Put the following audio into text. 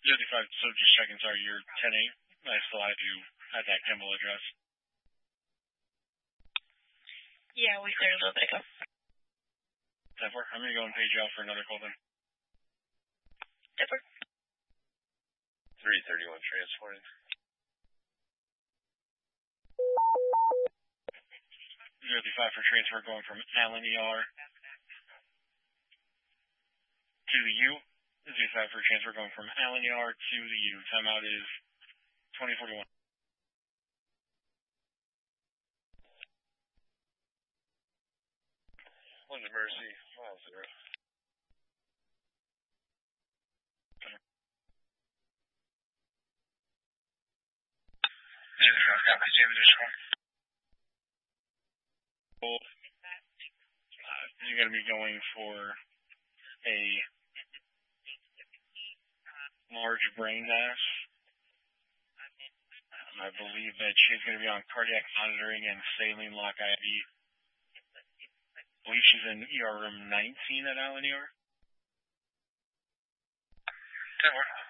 55, so just checking, sorry, you're 10-8. I still have you at that Kimball address. Yeah, we cleared a little bit ago. 10-4, I'm going to go and page you out for another call then. 10-4. 331 transporting. 035 for transfer going from Allen ER to the U. 035 for transfer going from Allen ER to the U. Timeout is 2041. One to Mercy, mile 0. You're going to be going for a large brain mass. I believe that she's going to be on cardiac monitoring and saline lock IV. I believe she's in ER room 19 at Allen ER. 10-4.